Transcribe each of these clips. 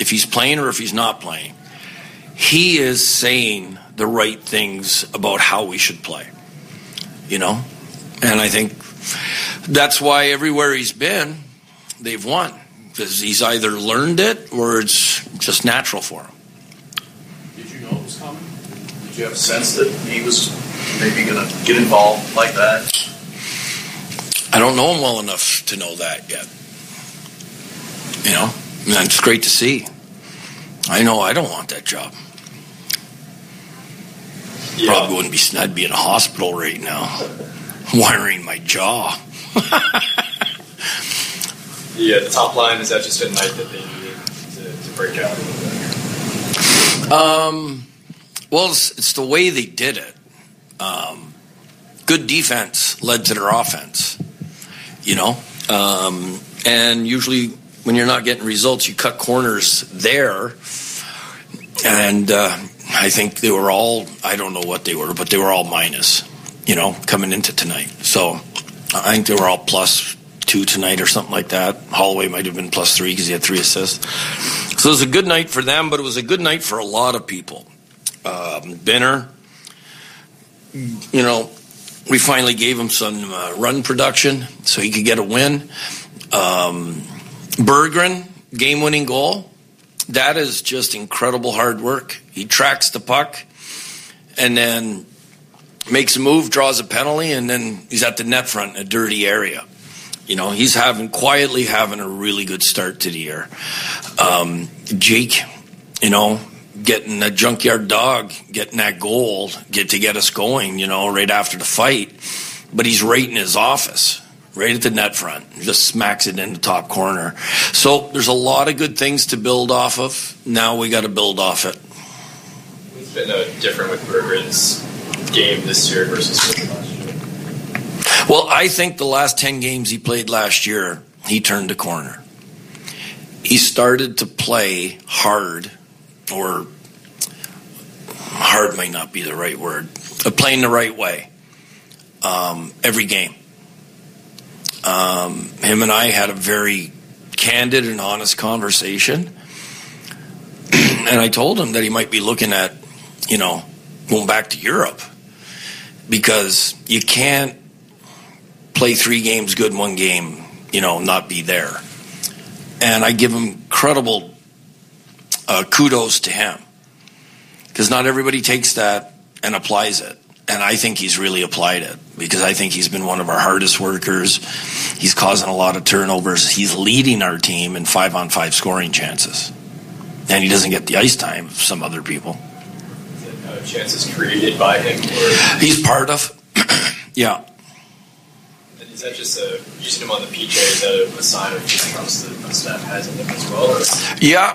if he's playing or if he's not playing, he is saying the right things about how we should play, And I think that's why everywhere he's been, they've won, because he's either learned it or it's just natural for him. Did you know it was coming? Did you have a sense that he was maybe going to get involved like that? I don't know him well enough to know that yet. And it's great to see. I know I don't want that job. Yeah. Probably wouldn't be. I'd be in a hospital right now, wiring my jaw. Yeah, the top line, is that just a night that they needed to break out a little bit? Well, it's the way they did it. Good defense led to their offense, and usually when you're not getting results, you cut corners there. And I think they were all, I don't know what they were, but they were all minus, coming into tonight. So I think they were all +2 tonight or something like that. Holloway might have been +3 because he had 3 assists. So it was a good night for them, but it was a good night for a lot of people. Benner, we finally gave him some run production so he could get a win. Berggren, game-winning goal. That is just incredible hard work. He tracks the puck and then makes a move, draws a penalty, and then he's at the net front in a dirty area. He's quietly having a really good start to the year. Jake, getting a junkyard dog, getting that goal, get us going, right after the fight. But he's right in his office, right at the net front, just smacks it in the top corner. So there's a lot of good things to build off of. Now we got to build off it. What's been different with Berggren's game this year versus last year? Well, I think the last 10 games he played last year, he turned a corner. He started to play hard, or hard might not be the right word, but playing the right way every game. Him and I had a very candid and honest conversation, and I told him that he might be looking at, going back to Europe, because you can't play 3 games good, 1 game, not be there. And I give him incredible kudos to him, because not everybody takes that and applies it. And I think he's really applied it, because I think he's been one of our hardest workers. He's causing a lot of turnovers. He's leading our team in 5-on-5 scoring chances. And he doesn't get the ice time of some other people. Chances created by him? Or? He's part of. Yeah. And is that just using him on the PJ, is that a sign of just trust that the staff has in him as well? Or? Yeah.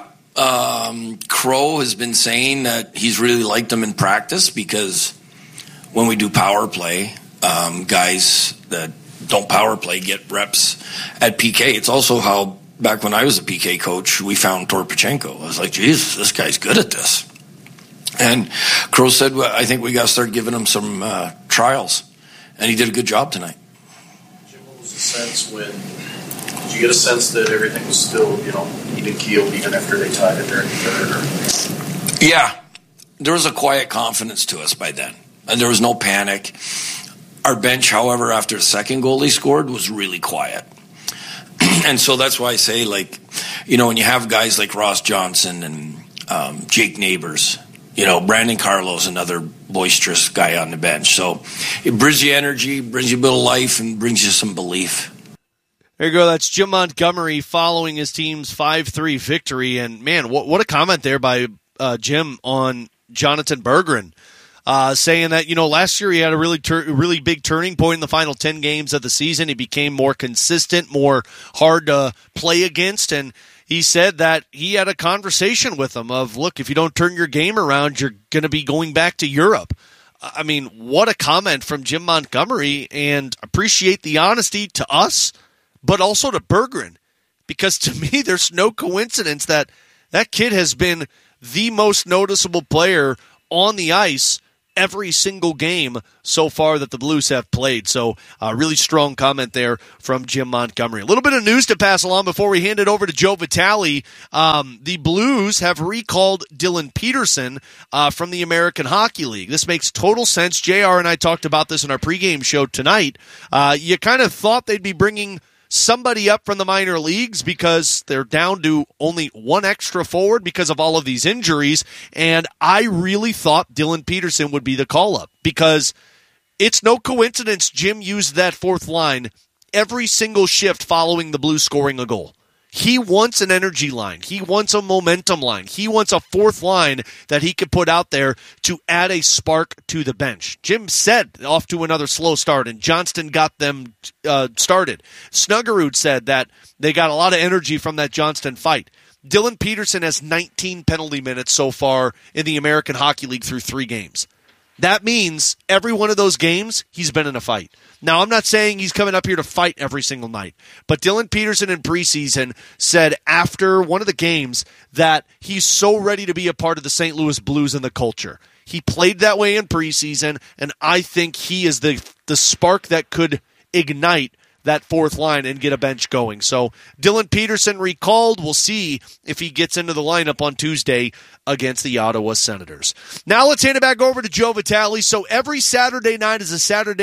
Crow has been saying that he's really liked him in practice, because when we do power play, guys that don't power play get reps at PK. It's also how, back when I was a PK coach, we found Torpachenko. I was like, Jesus, this guy's good at this. And Crow said, well, I think we got to start giving him some trials. And he did a good job tonight. Jim, what was the sense did you get a sense that everything was still, even keeled even after they tied it there in the third? Yeah. There was a quiet confidence to us by then. And there was no panic. Our bench, however, after the second goal they scored, was really quiet. And so that's why I say, when you have guys like Ross Johnson and Jake Neighbors, Brandon Carlos, another boisterous guy on the bench. So it brings you energy, brings you a bit of life, and brings you some belief. There you go. That's Jim Montgomery following his team's 5-3 victory. And, man, what a comment there by Jim on Jonathan Berggren. Saying that, last year he had a really big turning point in the final 10 games of the season. He became more consistent, more hard to play against, and he said that he had a conversation with him of, look, if you don't turn your game around, you're going to be going back to Europe. I mean, what a comment from Jim Montgomery, and appreciate the honesty to us, but also to Berggren, because to me, there's no coincidence that kid has been the most noticeable player on the ice every single game so far that the Blues have played. So really strong comment there from Jim Montgomery. A little bit of news to pass along before we hand it over to Joe Vitale. The Blues have recalled Dylan Peterson from the American Hockey League. This makes total sense. JR and I talked about this in our pregame show tonight. You kind of thought they'd be bringing somebody up from the minor leagues because they're down to only one extra forward because of all of these injuries. And I really thought Dylan Peterson would be the call-up because it's no coincidence Jim used that fourth line every single shift following the Blues scoring a goal. He wants an energy line. He wants a momentum line. He wants a fourth line that he could put out there to add a spark to the bench. Jim said off to another slow start, and Johnston got them started. Snuggerud said that they got a lot of energy from that Johnston fight. Dylan Peterson has 19 penalty minutes so far in the American Hockey League through 3 games. That means every one of those games, he's been in a fight. Now, I'm not saying he's coming up here to fight every single night, but Dylan Peterson in preseason said after one of the games that he's so ready to be a part of the St. Louis Blues and the culture. He played that way in preseason, and I think he is the spark that could ignite that fourth line and get a bench going. So Dylan Peterson recalled. We'll see if he gets into the lineup on Tuesday against the Ottawa Senators. Now let's hand it back over to Joe Vitale. So every Saturday night is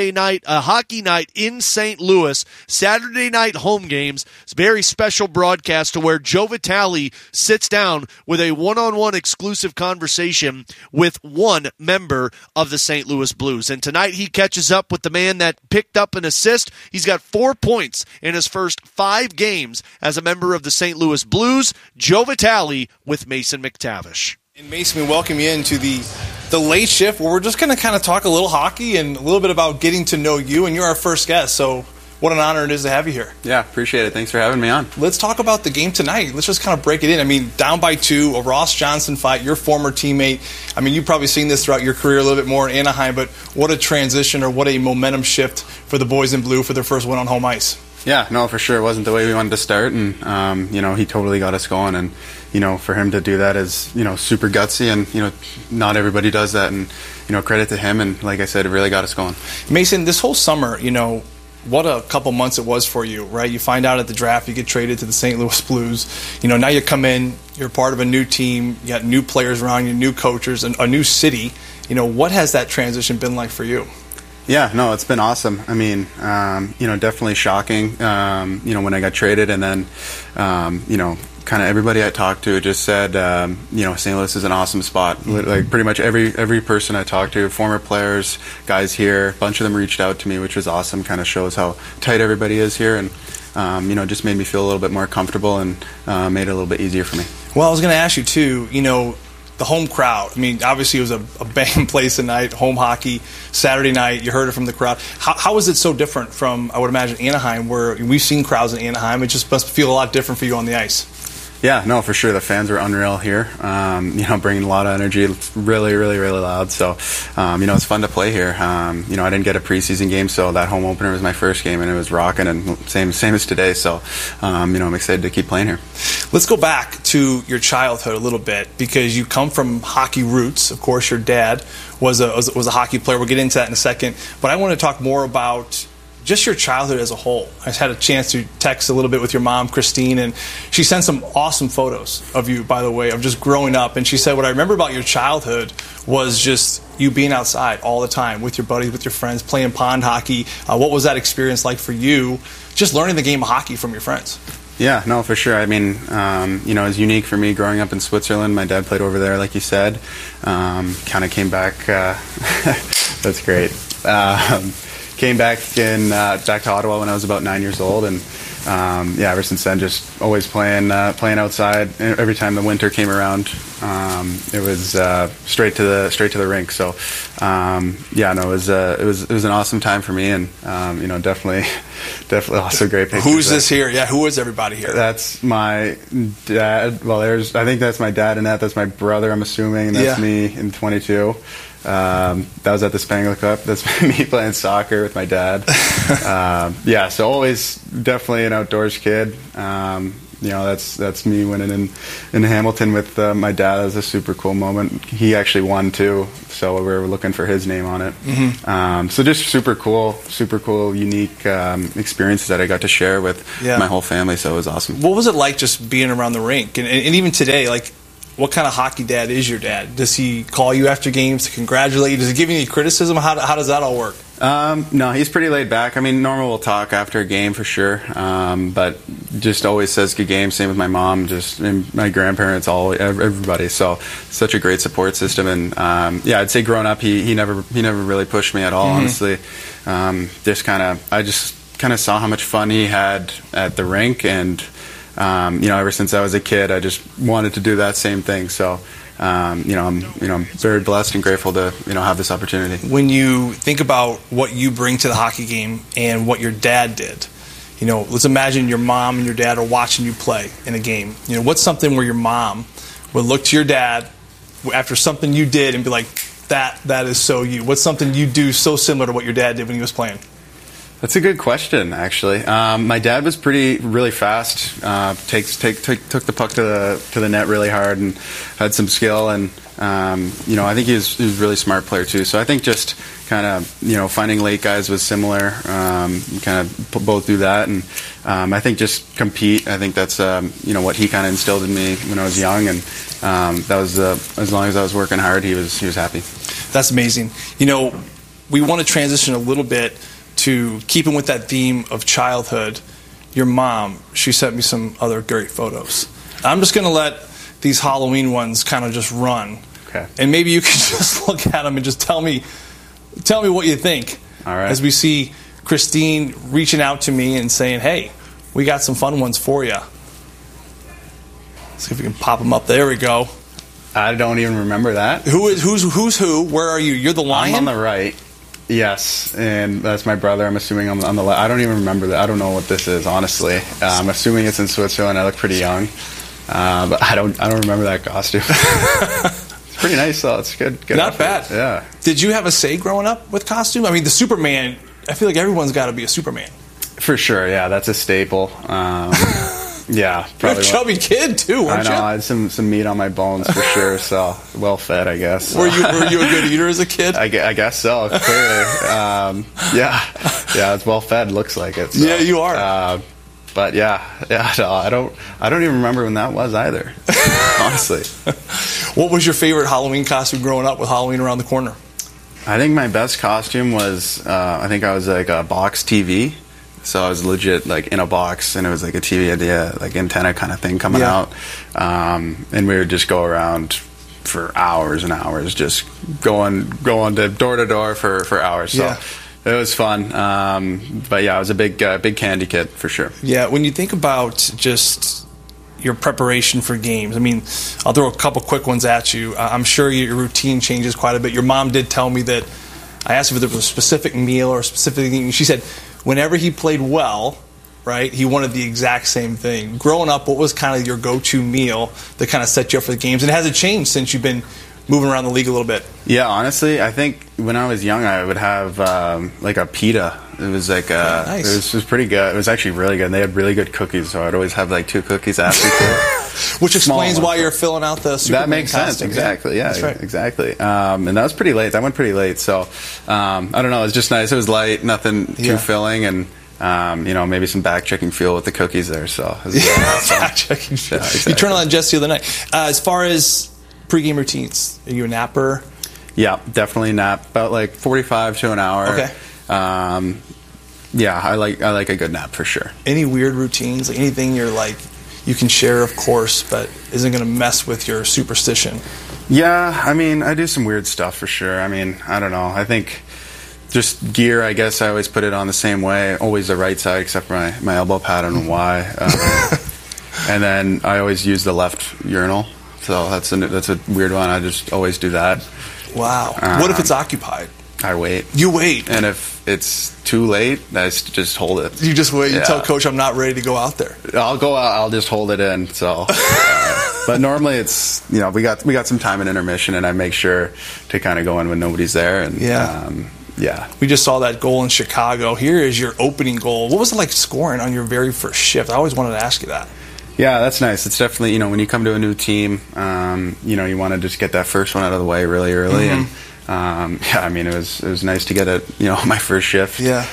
a hockey night in St. Louis. Saturday night home games. It's a very special broadcast to where Joe Vitale sits down with a one-on-one exclusive conversation with one member of the St. Louis Blues. And tonight he catches up with the man that picked up an assist. He's got 4 points in his first 5 games as a member of the St. Louis Blues. Joe Vitale with Mason McTavish. And Mason, we welcome you into the late shift where we're just going to kind of talk a little hockey and a little bit about getting to know you, and you're our first guest, so what an honor it is to have you here. Yeah, appreciate it. Thanks for having me on. Let's talk about the game tonight. Let's just kind of break it in. I mean, down by 2, a Ross Johnston fight, your former teammate. I mean, you've probably seen this throughout your career a little bit more in Anaheim, but what a transition or what a momentum shift for the boys in blue for their first win on home ice. Yeah, no, for sure. It wasn't the way we wanted to start, and, he totally got us going, and, for him to do that is, super gutsy, and, not everybody does that, and, credit to him, and like I said, it really got us going. Mason, this whole summer, what a couple months it was for you, right? You find out at the draft, you get traded to the St. Louis Blues. Now you come in, you're part of a new team, you got new players around you, new coaches, and a new city. What has that transition been like for you? Yeah, no, it's been awesome. I mean, definitely shocking, when I got traded, and then, kind of everybody I talked to just said, St. Louis is an awesome spot. Like pretty much every person I talked to, former players, guys here, a bunch of them reached out to me, which was awesome. Kind of shows how tight everybody is here, and just made me feel a little bit more comfortable and made it a little bit easier for me. Well, I was going to ask you too. The home crowd. I mean, obviously it was a banging place tonight, home hockey, Saturday night. You heard it from the crowd. How is it so different from, I would imagine, Anaheim, where we've seen crowds in Anaheim? It just must feel a lot different for you on the ice. Yeah, no, for sure. The fans were unreal here, bringing a lot of energy. It's really, really, really loud. So, it's fun to play here. I didn't get a preseason game, so that home opener was my first game, and it was rocking, and same as today. So, I'm excited to keep playing here. Let's go back to your childhood a little bit, because you come from hockey roots. Of course, your dad was a hockey player. We'll get into that in a second. But I want to talk more about just your childhood as a whole. I had a chance to text a little bit with your mom, Christine, and she sent some awesome photos of you, by the way, of just growing up. And she said, what I remember about your childhood was just you being outside all the time with your buddies, with your friends, playing pond hockey. What was that experience like for you, just learning the game of hockey from your friends? Yeah, no, for sure. I mean, it was unique for me growing up in Switzerland. My dad played over there, like you said. Kind of came back. That's great. Came back back to Ottawa when I was about 9 years old, and ever since then, just always playing outside. Every time the winter came around, it was straight to the rink. So, it was an awesome time for me, and definitely also great pictures. Who's this here? Yeah, who is everybody here? That's my dad. Well, I think that's my dad, and that's my brother. I'm assuming, and that's me in 22. That was at the Spangler Cup. That's me playing soccer with my dad. So always definitely an outdoors kid. that's me winning in Hamilton with my dad. That was a super cool moment. He actually won too, so we were looking for his name on it. So just super cool, unique experiences that I got to share with my whole family. So it was awesome. What was it like just being around the rink, and even today, like? What kind of hockey dad is your dad? Does he call you after games to congratulate you? Does he give you any criticism? How does that all work? No, he's pretty laid back. I mean, normal we'll talk after a game for sure, but just always says good game. Same with my mom, and my grandparents, everybody. So such a great support system, and I'd say growing up, he never really pushed me at all. Honestly, I just kind of saw how much fun he had at the rink, and ever since I was a kid, I just wanted to do that same thing. So, I'm very blessed and grateful to, have this opportunity. When you think about what you bring to the hockey game and what your dad did, let's imagine your mom and your dad are watching you play in a game. What's something where your mom would look to your dad after something you did and be like, that is so you? What's something you do so similar to what your dad did when he was playing? That's a good question, actually. My dad was really fast. Took the puck to the net really hard and had some skill. And I think he was a really smart player too. So I think just kind of finding late guys was similar. Kind of both do that, and I think just compete. I think that's what he kind of instilled in me when I was young, and that was as long as I was working hard, he was happy. That's amazing. We want to transition a little bit to keeping with that theme of childhood. Your mom, she sent me some other great photos. I'm just going to let these Halloween ones kind of just run. Okay. And maybe you can just look at them and just tell me what you think. All right. As we see Christine reaching out to me and saying, hey, we got some fun ones for you. Let's see if we can pop them up. There we go. I don't even remember that. Who's who? Where are you? You're the lion? I'm on the right. Yes, and that's my brother. I'm assuming I'm on the left. I don't even remember that. I don't know what this is, honestly. I'm assuming it's in Switzerland. I look pretty young, but I don't remember that costume. It's pretty nice, though. It's good. Not bad. Yeah. Did you have a say growing up with costume? I mean, the Superman. I feel like everyone's got to be a Superman. For sure. Yeah, that's a staple. Yeah, probably. You're a chubby kid too, weren't you? I know. I had some meat on my bones for sure. So well fed, I guess. So. Were you a good eater as a kid? I guess so. Clearly, yeah. It's well fed. Looks like it. So. Yeah, you are. But yeah. No, I don't even remember when that was either. Honestly. What was your favorite Halloween costume growing up with Halloween around the corner? I think my best costume was I think I was like a box TV. So I was legit like in a box, and it was like a TV idea, like antenna kind of thing coming out, and we would just go around for hours and hours, just going to door for hours. So it was fun. But yeah, I was a big candy kid for sure. Yeah, when you think about just your preparation for games, I mean, I'll throw a couple quick ones at you. I'm sure your routine changes quite a bit. Your mom did tell me that I asked if there was a specific meal or a specific thing. She said, whenever he played well, right, he wanted the exact same thing. Growing up, what was kind of your go-to meal that kind of set you up for the games? And has it changed since you've been moving around the league a little bit? Yeah, honestly, I think when I was young, I would have like a pita. It was like nice. It was pretty good. It was actually really good. And they had really good cookies, so I'd always have like 2 cookies after too. Which explains why you're filling out the Superman. That makes sense. Costume. Exactly. Yeah, that's right. Exactly. And that was pretty late. That went pretty late. So I don't know. It was just nice. It was light, nothing too filling, and maybe some back checking fuel with the cookies there. So back checking fuel. Yeah, exactly. You turned on Jess the other night. As far as pregame routines, are you a napper? Yeah, definitely nap. About like 45 to an hour. Okay. Yeah, I like a good nap for sure. Any weird routines? Like anything you're like you can share, of course, but isn't going to mess with your superstition? Yeah, I mean, I do some weird stuff for sure. I mean, I don't know. I think just gear, I guess I always put it on the same way, always the right side except for my elbow pad. I don't know why. And then I always use the left urinal. So that's a weird one. I just always do that. Wow. What if it's occupied? I wait. You wait. And if it's too late, I just hold it. You just wait. You tell coach I'm not ready to go out there. I'll go out. I'll just hold it in. So, but normally it's we got some time in intermission, and I make sure to kind of go in when nobody's there. And we just saw that goal in Chicago. Here is your opening goal. What was it like scoring on your very first shift? I always wanted to ask you that. Yeah, that's nice. It's definitely, when you come to a new team, you want to just get that first one out of the way really early. And it was nice to get it, my first shift. Yeah.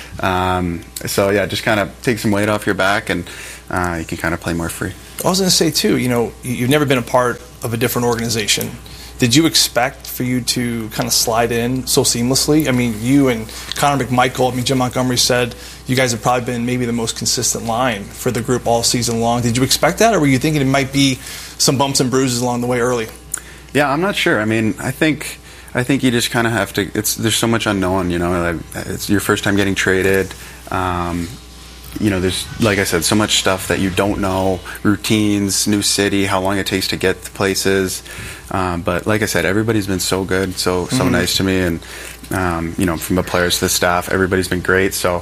Just kind of take some weight off your back, and you can kind of play more free. I was going to say, too, you've never been a part of a different organization. Did you expect for you to kind of slide in so seamlessly? I mean, you and Connor McMichael, Jim Montgomery said you guys have probably been maybe the most consistent line for the group all season long. Did you expect that, or were you thinking it might be some bumps and bruises along the way early? Yeah, I'm not sure. I think you just kind of have to. There's so much unknown. It's your first time getting traded. There's, like I said, so much stuff that you don't know, routines, new city, how long it takes to get to places. But like I said, everybody's been so good, so nice to me, and from the players to the staff, everybody's been great. So,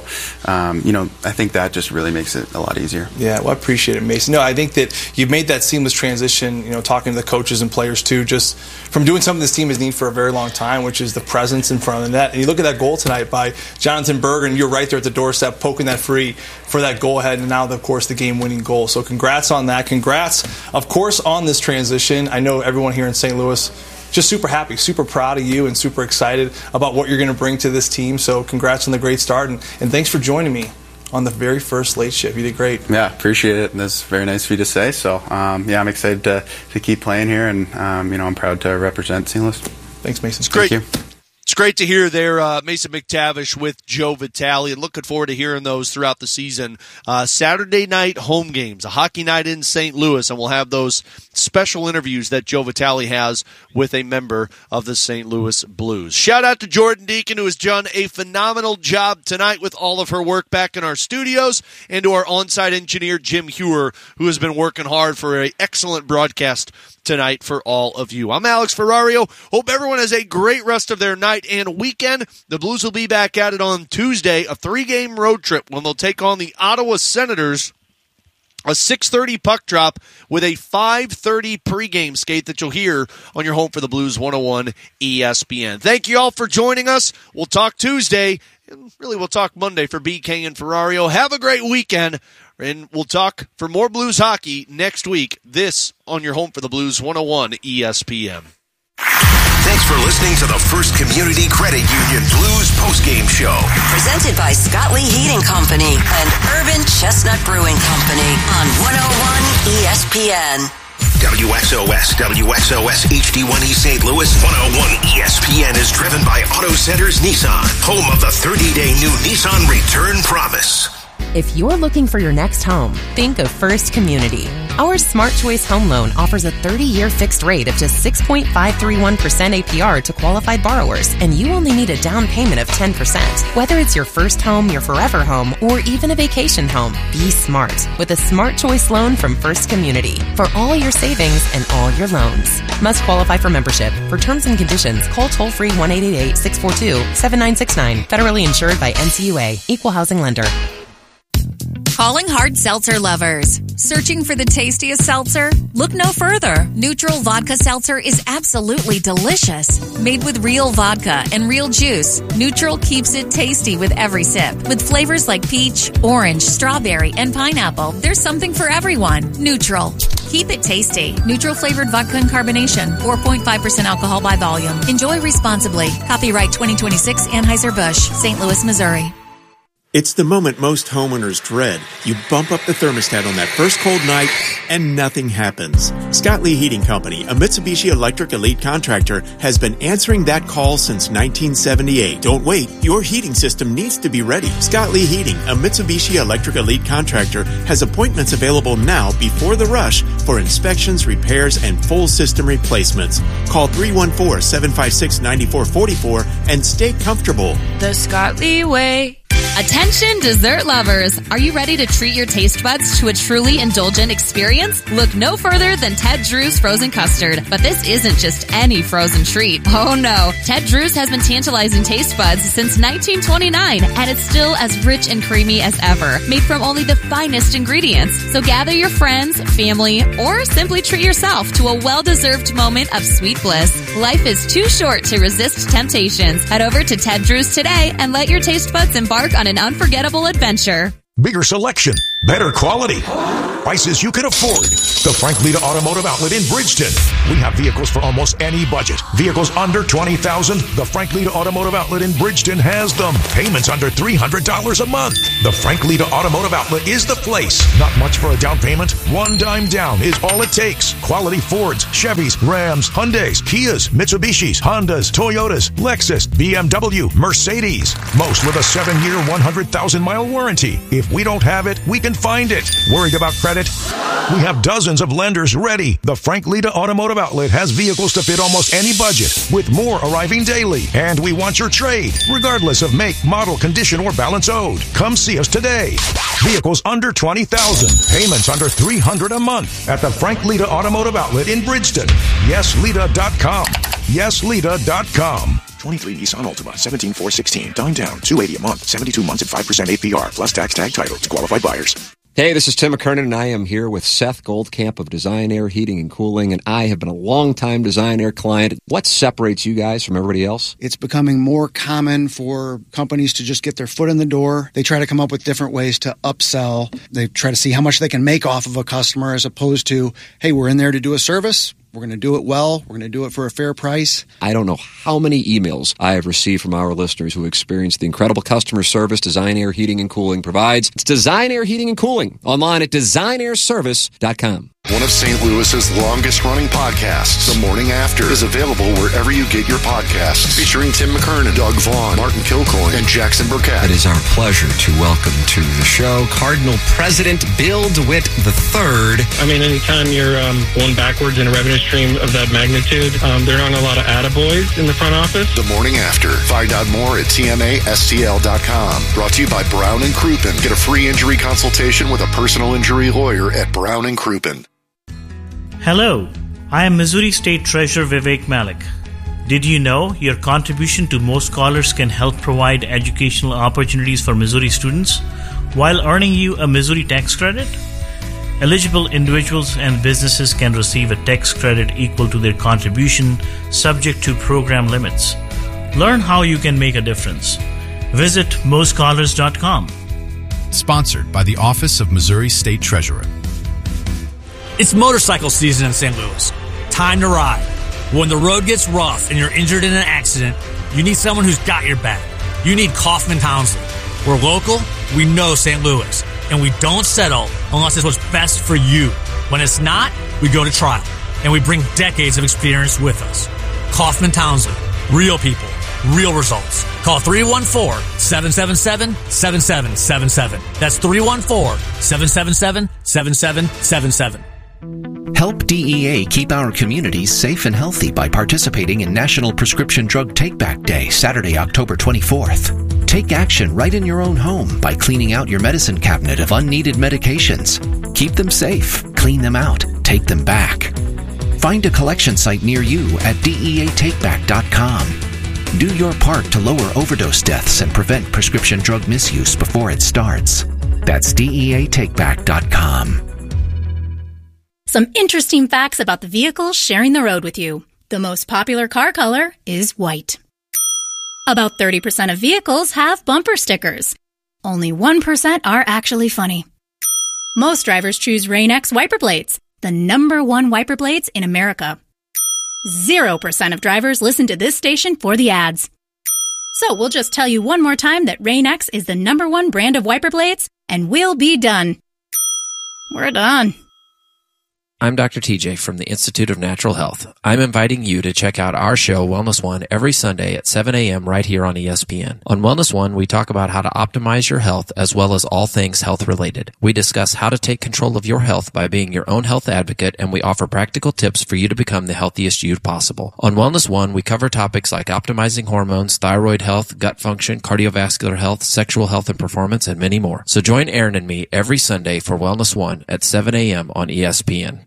I think that just really makes it a lot easier. Yeah, well, I appreciate it, Mason. No, I think that you've made that seamless transition, talking to the coaches and players too, just from doing something this team has needed for a very long time, which is the presence in front of the net. And you look at that goal tonight by Jonathan Berggren, you're right there at the doorstep, poking that free for that goal ahead, and now, of course, the game-winning goal. So congrats on that. Congrats, of course, on this transition. I know everyone here in St. Louis just super happy, super proud of you, and super excited about what you're going to bring to this team. So congrats on the great start, and thanks for joining me on the very first late shift. You did great. Yeah, appreciate it. That's very nice of you to say. So, I'm excited to keep playing here, and, I'm proud to represent St. Louis. Thanks, Mason. It's great. Thank you. It's great to hear there, Mason McTavish with Joe Vitale, and looking forward to hearing those throughout the season. Saturday night home games, a hockey night in St. Louis, and we'll have those special interviews that Joe Vitale has with a member of the St. Louis Blues. Shout out to Jordan Deacon, who has done a phenomenal job tonight with all of her work back in our studios, and to our on-site engineer, Jim Hewer, who has been working hard for an excellent broadcast tonight for all of you. I'm Alex Ferrario. Hope everyone has a great rest of their night and weekend. The Blues will be back at it on Tuesday, a 3-game road trip when they'll take on the Ottawa Senators. A 6:30 puck drop with a 5:30 pregame skate that you'll hear on your home for the Blues 101 ESPN. Thank you all for joining us. We'll talk Tuesday, and really we'll talk Monday for BK and Ferrario. Have a great weekend. And we'll talk for more Blues hockey next week. This on your home for the Blues 101 ESPN. Thanks for listening to the First Community Credit Union Blues postgame show. Presented by Scott Lee Heating Company and Urban Chestnut Brewing Company on 101 ESPN. WXOS HD1E St. Louis 101 ESPN is driven by Auto Centers Nissan, home of the 30-day new Nissan Return Promise. If you're looking for your next home, think of First Community. Our Smart Choice Home Loan offers a 30-year fixed rate of just 6.531% APR to qualified borrowers, and you only need a down payment of 10%. Whether it's your first home, your forever home, or even a vacation home, be smart with a Smart Choice loan from First Community for all your savings and all your loans. Must qualify for membership. For terms and conditions, call toll-free 1-888-642-7969. Federally insured by NCUA. Equal housing lender. Calling hard seltzer lovers. Searching for the tastiest seltzer? Look no further. Neutral Vodka Seltzer is absolutely delicious. Made with real vodka and real juice, Neutral keeps it tasty with every sip. With flavors like peach, orange, strawberry, and pineapple, there's something for everyone. Neutral. Keep it tasty. Neutral flavored vodka and carbonation. 4.5% alcohol by volume. Enjoy responsibly. Copyright 2026 Anheuser-Busch, St. Louis, Missouri. It's the moment most homeowners dread. You bump up the thermostat on that first cold night, and nothing happens. Scott Lee Heating Company, a Mitsubishi Electric Elite contractor, has been answering that call since 1978. Don't wait. Your heating system needs to be ready. Scott Lee Heating, a Mitsubishi Electric Elite contractor, has appointments available now before the rush for inspections, repairs, and full system replacements. Call 314-756-9444 and stay comfortable. The Scott Lee way. Attention dessert lovers! Are you ready to treat your taste buds to a truly indulgent experience? Look no further than Ted Drew's frozen custard. But this isn't just any frozen treat. Oh no! Ted Drew's has been tantalizing taste buds since 1929, and it's still as rich and creamy as ever, made from only the finest ingredients. So gather your friends, family, or simply treat yourself to a well-deserved moment of sweet bliss. Life is too short to resist temptations. Head over to Ted Drew's today and let your taste buds embark on an unforgettable adventure. Bigger selection, better quality, prices you can afford. The Frank Lita Automotive Outlet in Bridgeton. We have vehicles for almost any budget. Vehicles under $20,000. The Frank Lita Automotive Outlet in Bridgeton has them. Payments under $300 a month. The Frank Lita Automotive Outlet is the place. Not much for a down payment. $1 down is all it takes. Quality Fords, Chevys, Rams, Hyundais, Kias, Mitsubishis, Hondas, Toyotas, Lexus, BMW, Mercedes. Most with a 7-year, 100,000-mile warranty. If we don't have it, we can find it. Worried about credit? We have dozens of lenders ready. The Frank Lita Automotive Outlet has vehicles to fit almost any budget, with more arriving daily. And we want your trade, regardless of make, model, condition, or balance owed. Come see us today. Vehicles under $20,000. Payments under $300 a month at the Frank Lita Automotive Outlet in Bridgeton. YesLita.com. YesLita.com. 23 Nissan Altima, 17,416. Down, $280 a month, 72 months at 5% APR, plus tax tag title to qualified buyers. Hey, this is Tim McKernan, and I am here with Seth Goldcamp of Design Air Heating and Cooling, and I have been a long-time Design Air client. What separates you guys from everybody else? It's becoming more common for companies to just get their foot in the door. They try to come up with different ways to upsell. They try to see how much they can make off of a customer as opposed to, hey, we're in there to do a service. We're going to do it well. We're going to do it for a fair price. I don't know how many emails I have received from our listeners who experienced the incredible customer service Design Air Heating and Cooling provides. It's Design Air Heating and Cooling, online at designairservice.com. One of St. Louis's longest-running podcasts, The Morning After, is available wherever you get your podcasts. Featuring Tim McKernan, Doug Vaughn, Martin Kilcoyne, and Jackson Burkett. It is our pleasure to welcome to the show Cardinal President Bill DeWitt III. I mean, anytime you're going backwards in a revenue stream of that magnitude, there aren't a lot of attaboys in the front office. The Morning After. Find out more at TMASTL.com. Brought to you by Brown & Crouppen. Get a free injury consultation with a personal injury lawyer at Brown & Crouppen. Hello, I am Missouri State Treasurer Vivek Malik. Did you know your contribution to Most Scholars can help provide educational opportunities for Missouri students while earning you a Missouri tax credit? Eligible individuals and businesses can receive a tax credit equal to their contribution, subject to program limits. Learn how you can make a difference. Visit mostscholars.com. Sponsored by the Office of Missouri State Treasurer. It's motorcycle season in St. Louis. Time to ride. When the road gets rough and you're injured in an accident, you need someone who's got your back. You need Kaufman Townsley. We're local, we know St. Louis, and we don't settle unless it's what's best for you. When it's not, we go to trial, and we bring decades of experience with us. Kaufman Townsley. Real people. Real results. Call 314-777-7777. That's 314-777-7777. Help DEA keep our communities safe and healthy by participating in National Prescription Drug Take-Back Day, Saturday, October 24th. Take action right in your own home by cleaning out your medicine cabinet of unneeded medications. Keep them safe, clean them out, take them back. Find a collection site near you at DEATakeback.com. Do your part to lower overdose deaths and prevent prescription drug misuse before it starts. That's DEATakeback.com. Some interesting facts about the vehicles sharing the road with you. The most popular car color is white. About 30% of vehicles have bumper stickers. Only 1% are actually funny. Most drivers choose Rain-X wiper blades, the #1 wiper blades in America. 0% of drivers listen to this station for the ads. So we'll just tell you one more time that Rain-X is the #1 brand of wiper blades, and we'll be done. We're done. I'm Dr. TJ from the Institute of Natural Health. I'm inviting you to check out our show, Wellness One, every Sunday at 7 a.m. right here on ESPN. On Wellness One, we talk about how to optimize your health as well as all things health-related. We discuss how to take control of your health by being your own health advocate, and we offer practical tips for you to become the healthiest you possible. On Wellness One, we cover topics like optimizing hormones, thyroid health, gut function, cardiovascular health, sexual health and performance, and many more. So join Aaron and me every Sunday for Wellness One at 7 a.m. on ESPN.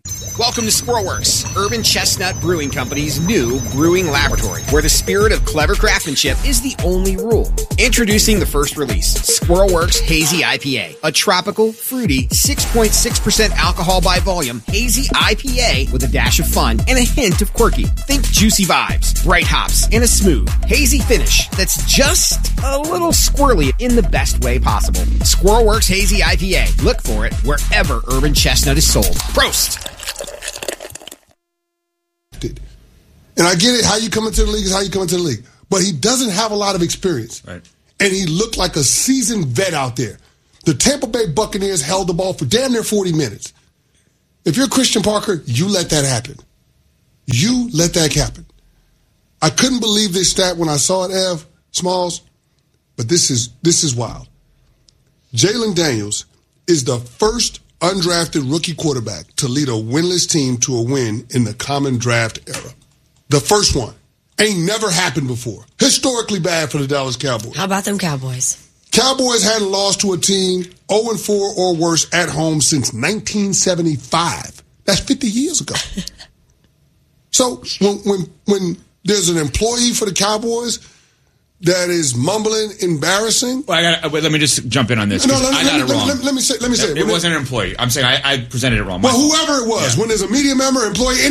Welcome to Squirrelworks, Urban Chestnut Brewing Company's new brewing laboratory, where the spirit of clever craftsmanship is the only rule. Introducing the first release, Squirrelworks Hazy IPA, a tropical, fruity, 6.6% alcohol by volume hazy IPA with a dash of fun and a hint of quirky. Think juicy vibes, bright hops, and a smooth, hazy finish that's just a little squirrely in the best way possible. Squirrelworks Hazy IPA. Look for it wherever Urban Chestnut is sold. Prost! And I get it, how you come into the league is how you come into the league. But he doesn't have a lot of experience. Right. And he looked like a seasoned vet out there. The Tampa Bay Buccaneers held the ball for damn near 40 minutes. If you're Christian Parker, you let that happen. You let that happen. I couldn't believe this stat when I saw it, Ev, Smalls, but this is wild. Jalen Daniels is the first undrafted rookie quarterback to lead a winless team to a win in the common draft era. The first one. Ain't never happened before. Historically bad for the Dallas Cowboys. How about them Cowboys? Cowboys hadn't lost to a team 0-4 or worse at home since 1975. That's 50 years ago. So when there's an employee for the Cowboys that is mumbling, embarrassing. Well, let me just jump in on this. No, I got it wrong. Let me say it. It wasn't an employee. I'm saying I presented it wrong. Well, whoever it was, when there's a media member, employee,